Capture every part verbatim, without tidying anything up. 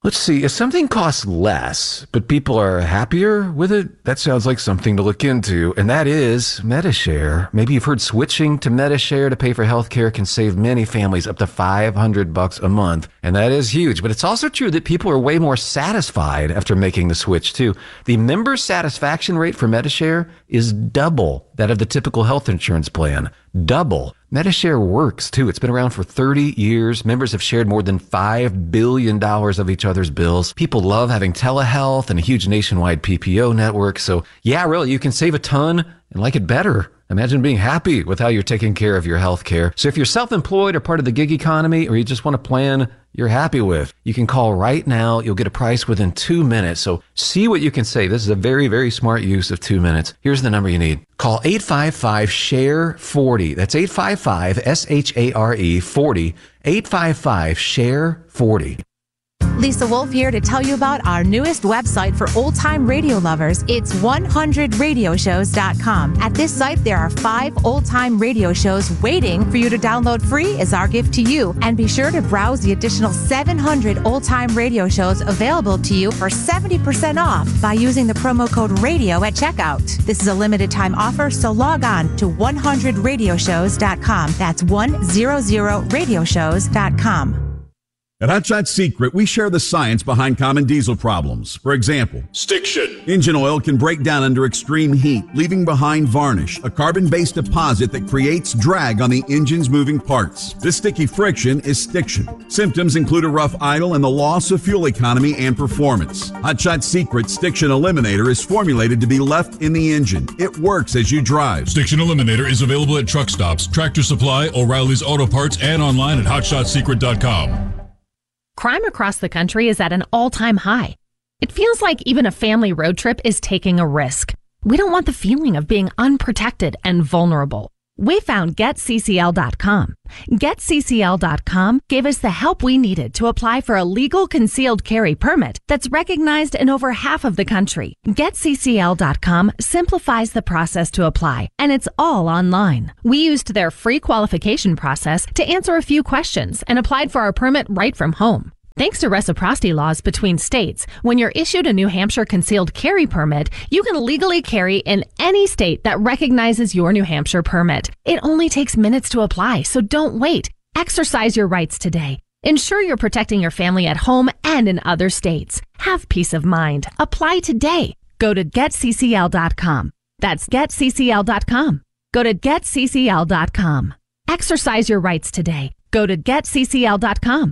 Let's see, if something costs less, but people are happier with it, that sounds like something to look into, and that is Medi-Share. Maybe you've heard switching to Medi-Share to pay for healthcare can save many families up to five hundred bucks a month, and that is huge. But it's also true that people are way more satisfied after making the switch, too. The member satisfaction rate for Medi-Share is double that of the typical health insurance plan. Double. Medi-Share works, too. It's been around for thirty years. Members have shared more than five billion dollars of each other's bills. People love having telehealth and a huge nationwide P P O network. So, yeah, really, you can save a ton and like it better. Imagine being happy with how you're taking care of your health care. So if you're self-employed or part of the gig economy, or you just want a plan you're happy with, you can call right now. You'll get a price within two minutes. So see what you can save. This is a very, very smart use of two minutes. Here's the number you need. Call eight five five, S H A R E, forty. That's eight five five, S H A R E, forty. eight five five, S H A R E, forty. Lisa Wolf here to tell you about our newest website for old-time radio lovers. It's one hundred radio shows dot com. At this site, there are five old-time radio shows waiting for you to download free as our gift to you. And be sure to browse the additional seven hundred old-time radio shows available to you for seventy percent off by using the promo code RADIO at checkout. This is a limited-time offer, so log on to one hundred radio shows dot com. That's one hundred radio shows dot com. At Hot Shot Secret, we share the science behind common diesel problems. For example, stiction. Engine oil can break down under extreme heat, leaving behind varnish, a carbon-based deposit that creates drag on the engine's moving parts. This sticky friction is stiction. Symptoms include a rough idle and the loss of fuel economy and performance. Hot Shot Secret Stiction Eliminator is formulated to be left in the engine. It works as you drive. Stiction Eliminator is available at truck stops, Tractor Supply, O'Reilly's Auto Parts, and online at hot shot secret dot com. Crime across the country is at an all-time high. It feels like even a family road trip is taking a risk. We don't want the feeling of being unprotected and vulnerable. We found Get C C L dot com. Get C C L dot com gave us the help we needed to apply for a legal concealed carry permit that's recognized in over half of the country. Get C C L dot com simplifies the process to apply, and it's all online. We used their free qualification process to answer a few questions and applied for our permit right from home. Thanks to reciprocity laws between states, when you're issued a New Hampshire concealed carry permit, you can legally carry in any state that recognizes your New Hampshire permit. It only takes minutes to apply, so don't wait. Exercise your rights today. Ensure you're protecting your family at home and in other states. Have peace of mind. Apply today. Go to Get C C L dot com. That's Get C C L dot com. Go to Get C C L dot com. Exercise your rights today. Go to Get C C L dot com.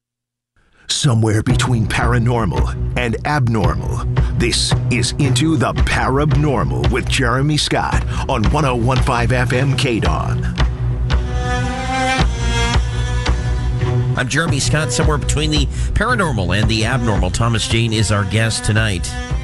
Somewhere between paranormal and abnormal, this is Into the Parabnormal with Jeremy Scott on one oh one point five F M K D O N. I'm Jeremy Scott, somewhere between the paranormal and the abnormal. Thomas Jane is our guest tonight.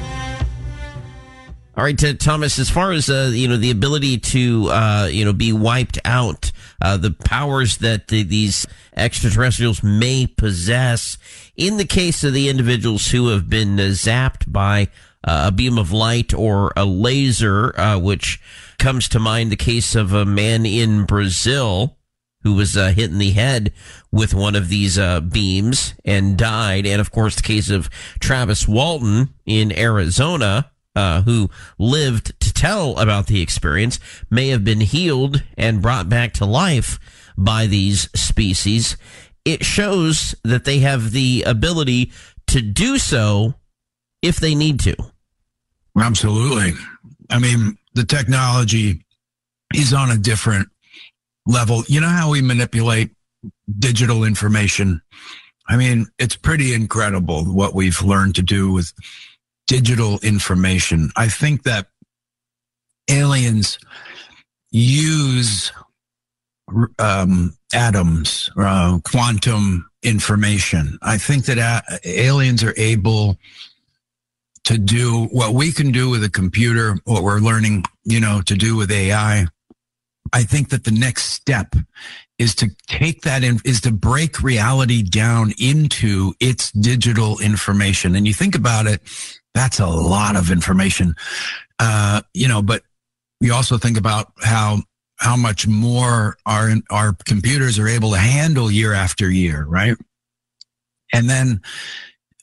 All right, uh, Thomas, as far as, uh, you know, the ability to, uh, you know, be wiped out, uh, the powers that the, these extraterrestrials may possess, in the case of the individuals who have been uh, zapped by uh, a beam of light or a laser, uh, which comes to mind the case of a man in Brazil who was uh, hit in the head with one of these uh, beams and died. And, of course, the case of Travis Walton in Arizona, Uh, who lived to tell about the experience, may have been healed and brought back to life by these species. It shows that they have the ability to do so if they need to. Absolutely. I mean, the technology is on a different level. You know how we manipulate digital information? I mean, it's pretty incredible what we've learned to do with digital information. I think that aliens use um, atoms, uh, quantum information. I think that a- aliens are able to do what we can do with a computer, what we're learning, you know, to do with A I. I think that the next step is to take that in, is to break reality down into its digital information. And you think about it, that's a lot of information, uh, you know, but you also think about how, how much more our, our computers are able to handle year after year. Right. And then,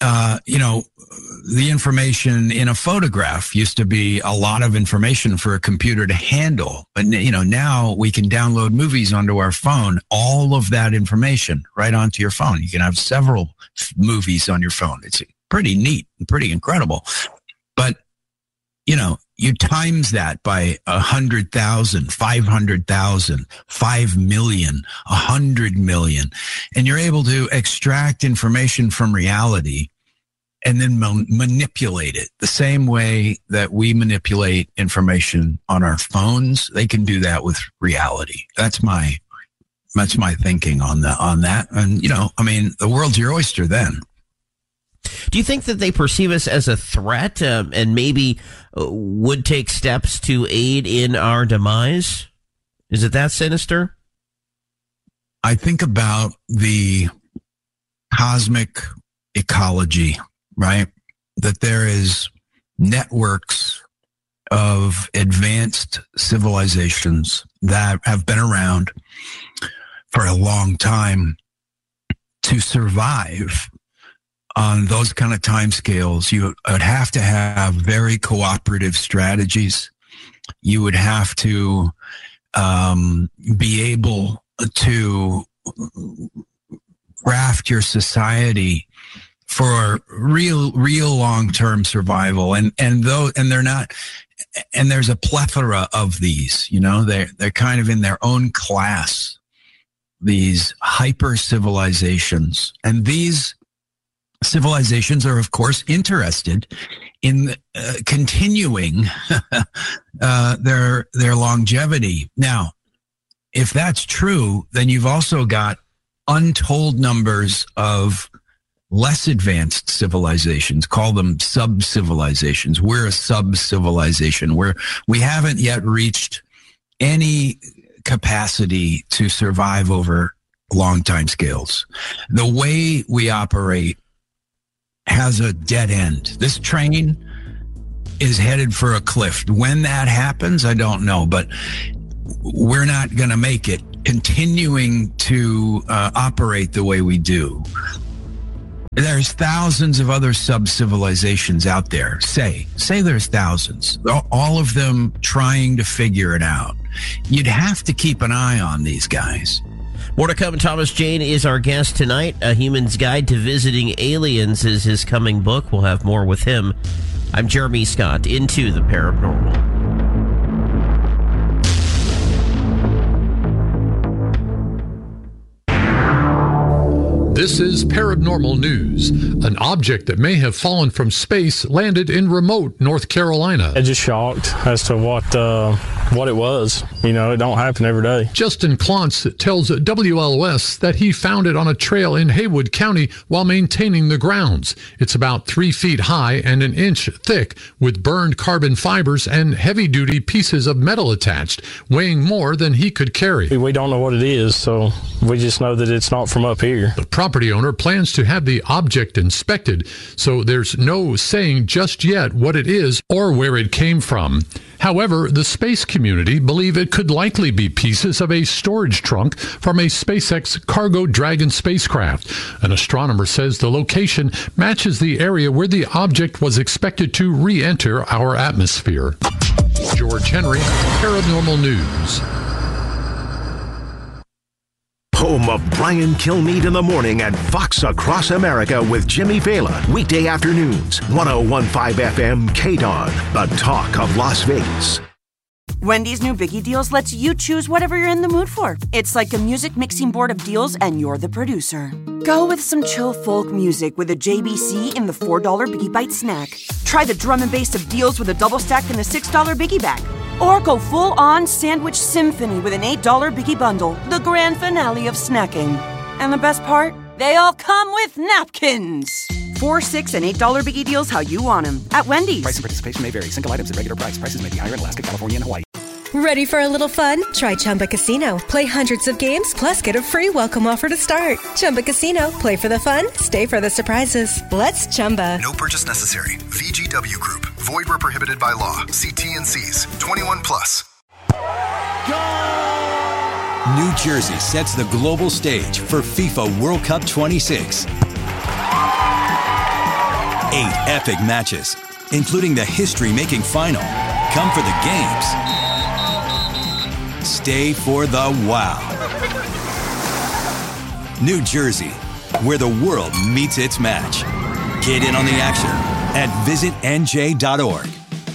uh, you know, the information in a photograph used to be a lot of information for a computer to handle. But, you know, now we can download movies onto our phone, all of that information right onto your phone. You can have several f- movies on your phone. It's pretty neat and pretty incredible. But, you know, you times that by a hundred thousand, five hundred thousand, five million, a hundred million, and you're able to extract information from reality and then ma- manipulate it the same way that we manipulate information on our phones. They can do that with reality. That's my, that's my thinking on that, on that. And, you know, I mean, the world's your oyster then. Do you think that they perceive us as a threat uh, and maybe uh, would take steps to aid in our demise? Is it that sinister? I think about the cosmic ecology, right? That there is networks of advanced civilizations that have been around for a long time. To survive on those kind of timescales, you would have to have very cooperative strategies. You would have to um, be able to craft your society for real, real long-term survival. And, and though, and they're not, and there's a plethora of these, you know, they're, they're kind of in their own class, these hyper civilizations. And these civilizations are, of course, interested in uh, continuing uh, their, their longevity. Now, if that's true, then you've also got untold numbers of less advanced civilizations. Call them sub-civilizations. We're a sub-civilization where we haven't yet reached any capacity to survive over long time scales. The way we operate has a dead end. This train is headed for a cliff. When that happens, I don't know, but we're not going to make it continuing to uh, operate the way we do. There's thousands of other sub-civilizations out there. Say, say there's thousands, all of them trying to figure it out. You'd have to keep an eye on these guys. More to come. Thomas Jane is our guest tonight. A Human's Guide to Visiting Aliens is his coming book. We'll have more with him. I'm Jeremy Scott, Into the Paranormal. This is Paranormal News. An object that may have fallen from space landed in remote North Carolina. I'm just shocked as to what uh, what it was. You know, it don't happen every day. Justin Klontz tells W L O S that he found it on a trail in Haywood County while maintaining the grounds. It's about three feet high and an inch thick, with burned carbon fibers and heavy-duty pieces of metal attached, weighing more than he could carry. We don't know what it is, so we just know that it's not from up here. The property owner plans to have the object inspected, so there's no saying just yet what it is or where it came from. However, the space community believe it could likely be pieces of a storage trunk from a SpaceX Cargo Dragon spacecraft. An astronomer says the location matches the area where the object was expected to re-enter our atmosphere. George Henry, Paranormal News. Home of Brian Kilmeade in the morning and Fox Across America with Jimmy Vela. Weekday afternoons, one oh one point five F M K D O N, the talk of Las Vegas. Wendy's new Biggie Deals lets you choose whatever you're in the mood for. It's like a music mixing board of deals and you're the producer. Go with some chill folk music with a J B C in the four dollar Biggie Bite snack. Try the drum and bass of deals with a double stack in the six dollar Biggie Bag. Or go full-on sandwich symphony with an eight dollar Biggie Bundle, the grand finale of snacking. And the best part? They all come with napkins. Four, six, and eight dollar Biggie Deals how you want them at Wendy's. Price and participation may vary. Single items at regular price. Prices may be higher in Alaska, California, and Hawaii. Ready for a little fun? Try Chumba Casino. Play hundreds of games, plus get a free welcome offer to start. Chumba Casino. Play for the fun, stay for the surprises. Let's Chumba. No purchase necessary. V G W Group. Void where prohibited by law. See T N Cs. twenty-one plus. New Jersey sets the global stage for FIFA World Cup twenty-six. Eight epic matches, including the history-making final. Come for the games. Stay for the wow. New Jersey, where the world meets its match. Get in on the action at visit N J dot org.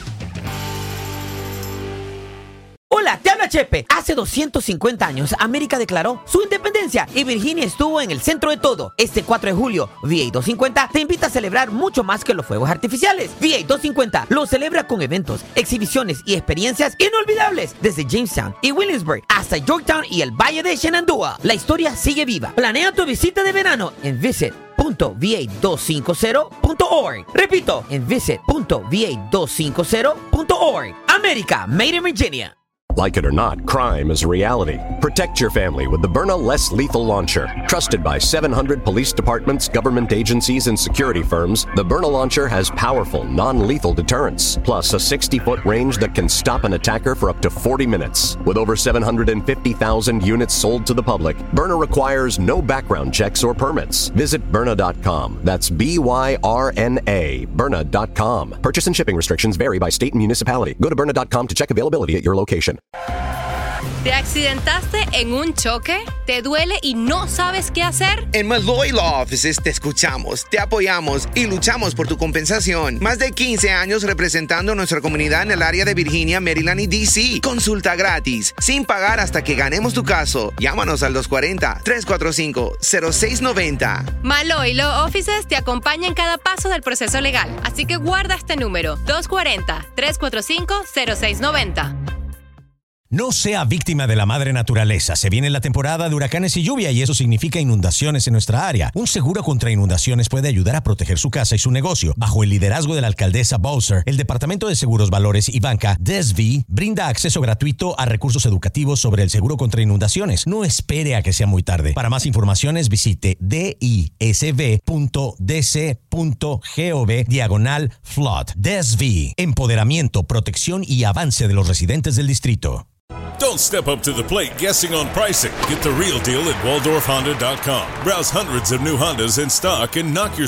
Hola, te habla Chepe. Hace doscientos cincuenta años, América declaró su independencia y Virginia estuvo en el centro de todo. Este cuatro de julio, V A doscientos cincuenta te invita a celebrar mucho más que los fuegos artificiales. V A doscientos cincuenta lo celebra con eventos, exhibiciones y experiencias inolvidables desde Jamestown y Williamsburg hasta Yorktown y el Valle de Shenandoah. La historia sigue viva. Planea tu visita de verano en visit punto v a doscientos cincuenta punto org. Repito, en visit punto v a doscientos cincuenta punto org. América, made in Virginia. Like it or not, crime is a reality. Protect your family with the Byrna Less Lethal Launcher. Trusted by seven hundred police departments, government agencies, and security firms, the Byrna Launcher has powerful, non-lethal deterrence, plus a sixty-foot range that can stop an attacker for up to forty minutes. With over seven hundred fifty thousand units sold to the public, Byrna requires no background checks or permits. Visit Byrna dot com. That's B Y R N A, Byrna dot com. Purchase and shipping restrictions vary by state and municipality. Go to Byrna dot com to check availability at your location. ¿Te accidentaste en un choque? ¿Te duele y no sabes qué hacer? En Malloy Law Offices te escuchamos, te apoyamos y luchamos por tu compensación. Más de quince años representando a nuestra comunidad en el área de Virginia, Maryland y D C. Consulta gratis, sin pagar hasta que ganemos tu caso. Llámanos al dos cuatro cero, tres cuatro cinco, cero seis nueve cero. Malloy Law Offices te acompaña en cada paso del proceso legal. Así que guarda este número, dos cuatro cero, tres cuatro cinco, cero seis nueve cero. No sea víctima de la madre naturaleza. Se viene la temporada de huracanes y lluvia y eso significa inundaciones en nuestra área. Un seguro contra inundaciones puede ayudar a proteger su casa y su negocio. Bajo el liderazgo de la alcaldesa Bowser, el Departamento de Seguros, Valores y Banca, D S V, brinda acceso gratuito a recursos educativos sobre el seguro contra inundaciones. No espere a que sea muy tarde. Para más informaciones, visite disv punto d c punto gov diagonal flood. D S V, empoderamiento, protección y avance de los residentes del distrito. Don't step up to the plate guessing on pricing. Get the real deal at Waldorf Honda dot com. Browse hundreds of new Hondas in stock and knock your